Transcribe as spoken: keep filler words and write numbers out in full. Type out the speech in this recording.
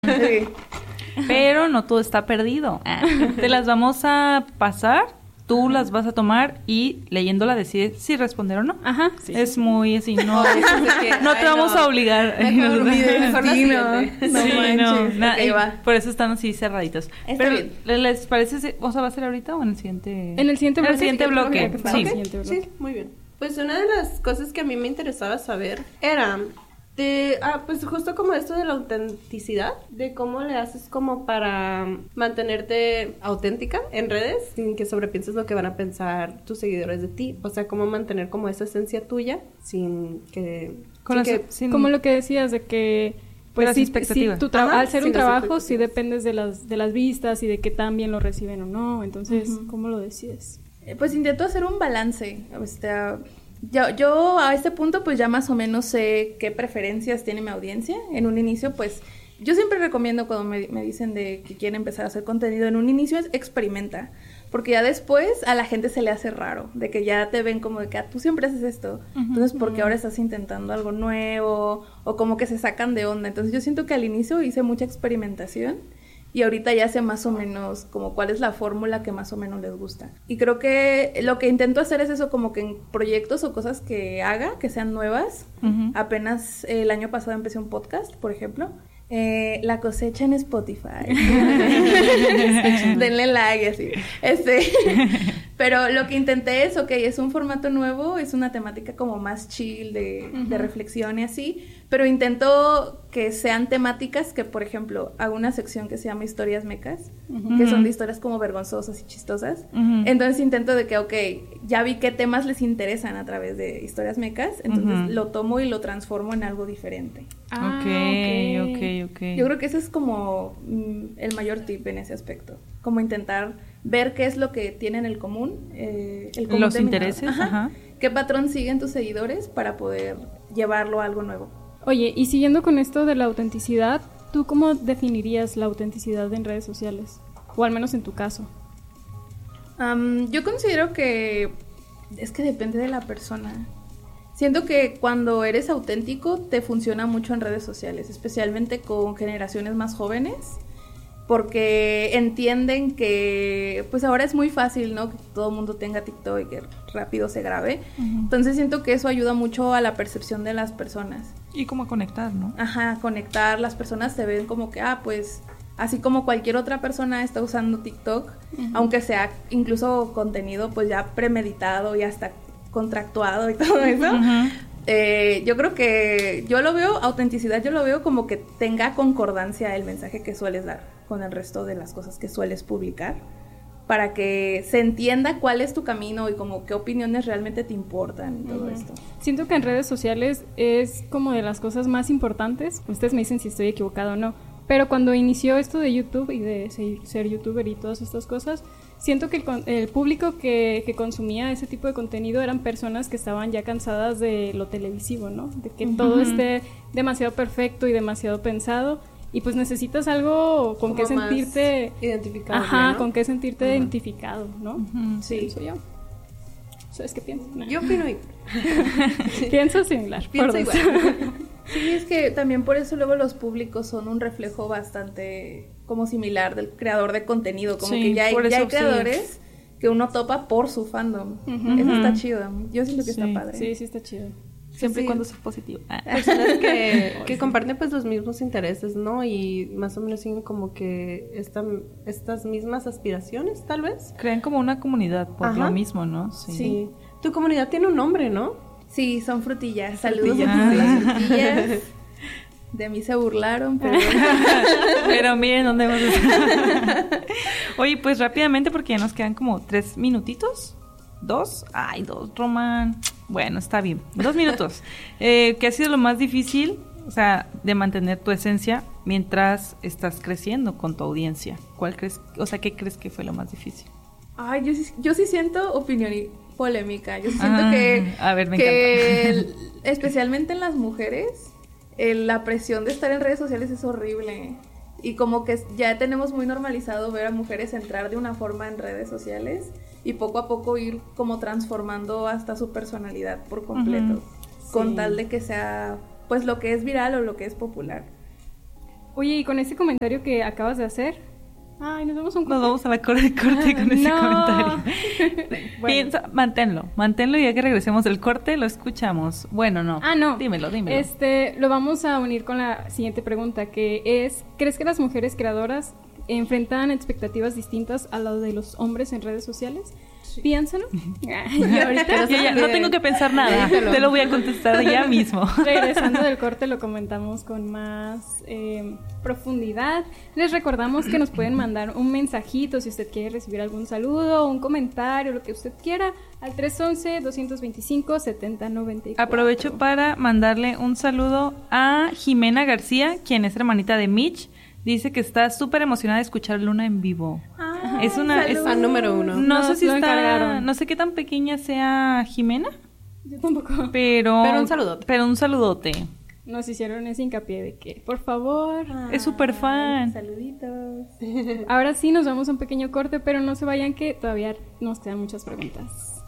Sí. Pero no todo está perdido. Te las vamos a pasar, tú las vas a tomar y leyéndola decides si responder o no. Ajá. Sí. Es muy así, no, que, no te ay, vamos no. a obligar. Mejor, mejor la siguiente. No, sí, no, na- Okay, va. por eso están así cerraditos. Está Pero, bien. ¿les parece? si- O sea, ¿va a ser ahorita o en el siguiente? En el siguiente En el bloque. siguiente Yo creo bloque, que para sí. el siguiente bloque. Sí, muy bien. Pues una de las cosas que a mí me interesaba saber era de, ah, pues justo como esto de la autenticidad, de cómo le haces como para mantenerte auténtica en redes sin que sobrepienses lo que van a pensar tus seguidores de ti, o sea, cómo mantener como esa esencia tuya sin que... Con sin las- que sin- Como lo que decías de que pues las sí, expectativas. sí, tu tra- Ajá, al ser sí, un las trabajo sí expectativas. dependes de las de las vistas y de que tan bien lo reciben o no, entonces Ujú. ¿cómo lo decides? Eh, Pues intento hacer un balance. O sea, yo, yo a este punto pues ya más o menos sé qué preferencias tiene mi audiencia. En un inicio pues yo siempre recomiendo cuando me, me dicen de que quieren empezar a hacer contenido, en un inicio es experimenta. Porque ya después a la gente se le hace raro, de que ya te ven como de que ah, tú siempre haces esto, entonces ¿por qué ahora estás intentando algo nuevo? O como que se sacan de onda. Entonces yo siento que al inicio hice mucha experimentación y ahorita ya sé más o menos como cuál es la fórmula que más o menos les gusta. Y creo que lo que intento hacer es eso, como que en proyectos o cosas que haga, que sean nuevas. Ujú. Apenas eh, el año pasado empecé un podcast, por ejemplo. Eh, la cosecha en Spotify. Denle like y así. Este, pero lo que intenté es, ok, es un formato nuevo, es una temática como más chill de, uh-huh. de reflexión y así, pero intento que sean temáticas que, por ejemplo, hago una sección que se llama Historias Mecas, uh-huh. que son de historias como vergonzosas y chistosas. Uh-huh. Entonces intento de que, ok, ya vi qué temas les interesan a través de Historias Mecas, entonces uh-huh. lo tomo y lo transformo en algo diferente. Ah, ok, ok, ok. Yo creo que ese es como mm, el mayor tip en ese aspecto, como intentar ver qué es lo que tienen en común, eh, el común los de intereses, ajá, ajá. qué patrón siguen tus seguidores para poder llevarlo a algo nuevo. Oye, y siguiendo con esto de la autenticidad, ¿tú cómo definirías la autenticidad en redes sociales? O al menos en tu caso. Um, yo considero que es que depende de la persona. Siento que cuando eres auténtico te funciona mucho en redes sociales, especialmente con generaciones más jóvenes, porque entienden que pues ahora es muy fácil, ¿no? Que todo el mundo tenga TikTok y que rápido se grabe. Uh-huh. Entonces siento que eso ayuda mucho a la percepción de las personas. Y como a conectar, ¿no? Ajá, conectar. Las personas se ven como que, ah, pues así como cualquier otra persona está usando TikTok, uh-huh. aunque sea incluso contenido pues ya premeditado y hasta contractuado y todo eso. Uh-huh. Eh, yo creo que yo lo veo, autenticidad, yo lo veo como que tenga concordancia el mensaje que sueles dar con el resto de las cosas que sueles publicar, para que se entienda cuál es tu camino y como qué opiniones realmente te importan y todo uh-huh. esto. Siento que en redes sociales es como de las cosas más importantes. Ustedes me dicen si estoy equivocada o no, pero cuando inició esto de YouTube y de ser youtuber y todas estas cosas, siento que el, el público que, que consumía ese tipo de contenido eran personas que estaban ya cansadas de lo televisivo, ¿no? De que uh-huh. todo esté demasiado perfecto y demasiado pensado, y pues necesitas algo con qué sentirte identificado. Ajá, ¿no? con qué sentirte uh-huh. identificado, ¿no? Uh-huh. Sí, soy yo. ¿Sabes qué pienso? Yo opino igual. Pienso similar. Pienso igual. Sí, es que también por eso luego los públicos son un reflejo bastante como similar del creador de contenido, como sí, que ya hay, ya hay creadores sí. que uno topa por su fandom. Uh-huh. Eso está chido. Yo siento que sí, está padre. Sí, sí está chido. Siempre sí. y cuando sea positivo. Personas que, que comparten pues los mismos intereses, ¿no? Y más o menos siguen como que esta, estas mismas aspiraciones, tal vez. Crean como una comunidad por Ajá. lo mismo, ¿no? Sí. sí. Tu comunidad tiene un nombre, ¿no? Sí, son frutillas. Saludos frutillas. a las frutillas. De mí se burlaron, pero... pero miren dónde hemos... Oye, pues rápidamente, porque ya nos quedan como tres minutitos. ¿Dos? Ay, dos, Román. Bueno, está bien. Dos minutos. Eh, ¿Qué ha sido lo más difícil, o sea, de mantener tu esencia mientras estás creciendo con tu audiencia? ¿Cuál crees, o sea, qué crees que fue lo más difícil? Ay, yo sí, yo sí siento opinión polémica. Yo sí siento ah, que... A ver, me que encanta. Especialmente en las mujeres, eh, la presión de estar en redes sociales es horrible. Y como que ya tenemos muy normalizado ver a mujeres entrar de una forma en redes sociales y poco a poco ir como transformando hasta su personalidad por completo, uh-huh. con sí. tal de que sea pues lo que es viral o lo que es popular. Oye, y con ese comentario que acabas de hacer, ay, nos vamos a un corte. Nos vamos a la corte, corte con ese No. comentario. Bueno. Piensa, manténlo, manténlo y ya que regresemos del corte lo escuchamos. Bueno, no. Ah, no. Dímelo, dímelo. Este, lo vamos a unir con la siguiente pregunta, que es, ¿crees que las mujeres creadoras enfrentan expectativas distintas a las de los hombres en redes sociales? Piénsalo. Y ahorita, Ya, ya, no tengo que pensar nada. Te lo voy a contestar ya mismo. regresando del corte, lo comentamos con más eh, profundidad. Les recordamos que nos pueden mandar un mensajito si usted quiere recibir algún saludo, un comentario, lo que usted quiera, al tres once, doscientos veinticinco, setenta noventa y cuatro. Aprovecho para mandarle un saludo a Jimena García, quien es hermanita de Mitch. Dice que está súper emocionada de escuchar Luna en vivo. Ah, es una es, Fan número uno. No Nos sé si lo está, encargaron. no sé qué tan pequeña sea Jimena, Yo tampoco. pero Pero un saludote. Pero un saludote. Nos hicieron ese hincapié de que, por favor. Es súper fan. Saluditos. Ahora sí nos vamos a un pequeño corte, pero no se vayan que todavía nos quedan muchas preguntas.